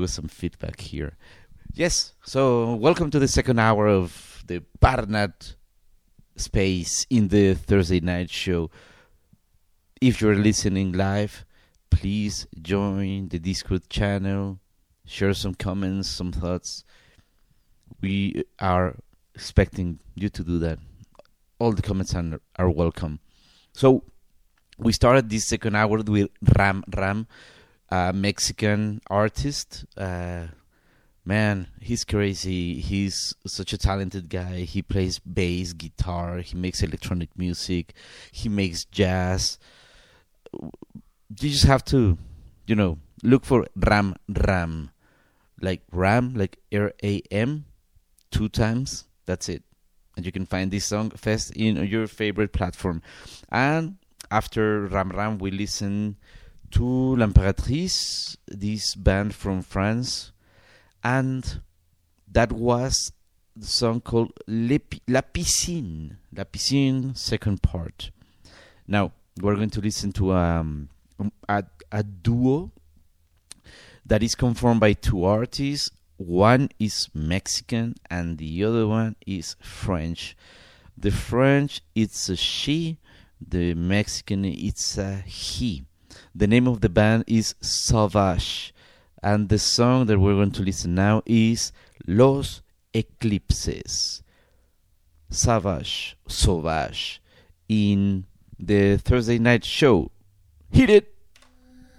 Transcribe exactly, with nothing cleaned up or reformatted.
with some feedback here. Yes, so welcome to the second hour of the Barnard space in the Thursday night show. If you're listening live, please join the Discord channel, share some comments, some thoughts. We are expecting you to do that. All the comments are, are welcome. So we started this second hour with Ram Ram, a Mexican artist. Uh, man, he's crazy. He's such a talented guy. He plays bass, guitar. He makes electronic music. He makes jazz. You just have to, you know, look for Ram Ram. Like Ram, like R A M, two times. That's it. And you can find this song fast in your favorite platform. And after Ram Ram, we listen to L'Impératrice, this band from France. And that was the song called La Piscine. La Piscine, second part. Now, we're going to listen to um, a, a duo that is conformed by two artists. One is Mexican and the other one is French. The French, it's a she. The Mexican, it's a he. The name of the band is Sauvage. And the song that we're going to listen now is Los Eclipses. Sauvage, Sauvage, in the Thursday night show. Hit it!